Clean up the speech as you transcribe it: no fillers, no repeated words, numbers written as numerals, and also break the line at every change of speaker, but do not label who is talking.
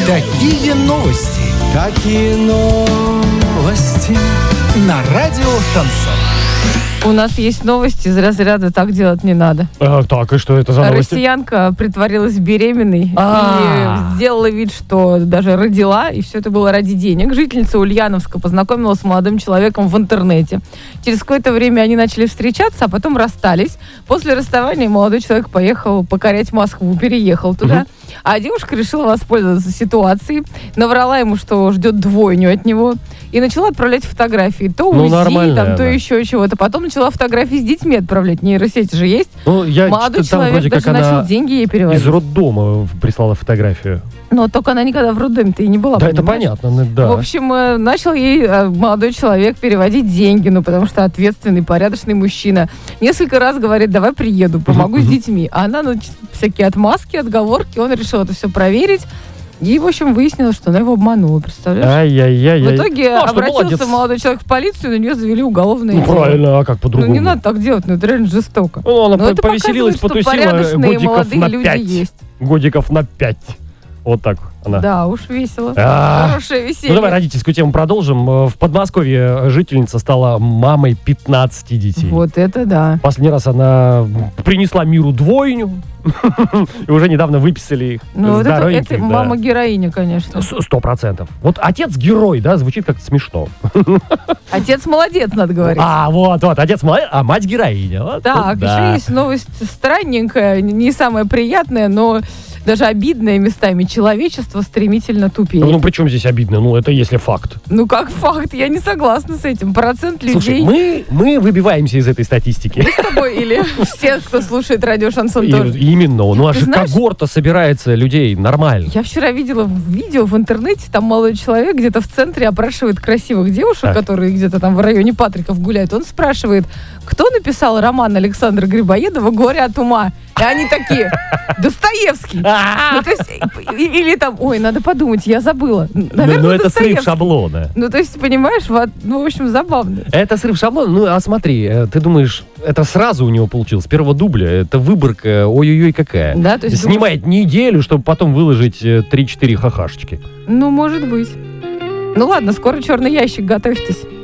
Такие новости.
Какие новости?
На радио «Шансон».
У нас есть новости из разряда «так делать не надо».
Так, и что это за новости?
Россиянка притворилась беременной и сделала вид, что даже родила, и все это было ради денег. Жительница Ульяновска познакомилась с молодым человеком в интернете. Через какое-то время они начали встречаться, а потом расстались. После расставания молодой человек поехал покорять Москву, переехал туда. А девушка решила воспользоваться ситуацией, наврала ему, что ждет двойню от него, и начала отправлять фотографии. То УЗИ, там, то еще чего-то. Потом начала фотографии с детьми отправлять. Нейросети же есть. Молодой человек даже начал деньги ей переводить.
Из роддома прислала фотографию.
Но только она никогда в роддоме-то и не была.
Да, понимаешь? Это понятно, да.
В общем, начал ей молодой человек переводить деньги, потому что ответственный, порядочный мужчина. Несколько раз говорит: давай приеду, помогу с детьми. А она, всякие отмазки, отговорки. Он решил это все проверить. И, в общем, выяснилось, что она его обманула, представляешь?
Ай-яй-яй.
В итоге обратился молодой человек в полицию, на нее завели уголовное дело.
Правильно, а как по-другому?
Не надо так делать, это реально жестоко.
Она повеселилась, потусила годиков на 5.
Есть.
Годиков на 5. Вот так она.
Да, уж весело. Хорошее веселье.
Давай родительскую тему продолжим. В Подмосковье жительница стала мамой 15 детей.
Вот это да.
Последний раз она принесла миру двойню. И уже недавно выписали их.
Ну, вот это мама-героиня, конечно.
100%. Вот отец герой, да, звучит как-то смешно.
Отец молодец, надо говорить.
Вот, отец молодец, а мать героиня. Вот,
так, еще есть новость странненькая, не самая приятная, но даже обидная местами. Человечество стремительно тупеет.
Ну, при чем здесь обидно? Ну, это если факт.
Ну, как факт? Я не согласна с этим. Процент людей...
Слушай, мы выбиваемся из этой статистики.
Мы с тобой или все, кто слушает радио «Шансон» тоже.
Именно. Ну, аж когорта собирается людей нормально.
Я вчера видела видео в интернете, там молодой человек где-то в центре опрашивает красивых девушек, которые где-то там в районе Патриков гуляют. Он спрашивает, кто написал роман Александра Грибоедова «Горе от ума»? И они такие: Достоевский. Ну, то есть, или там, ой, надо подумать, я забыла. Наверное,
ну, это срыв шаблона.
Ну, то есть, понимаешь, ну, в общем, забавно.
Это срыв шаблона. Ну, а смотри, ты думаешь, это сразу у него получилось, с первого дубля. Это выборка, ой-ой-ой, какая.
Да, то есть
снимает неделю, чтобы потом выложить 3-4 хахашечки.
Ну, может быть. Ну, ладно, скоро черный ящик, готовьтесь.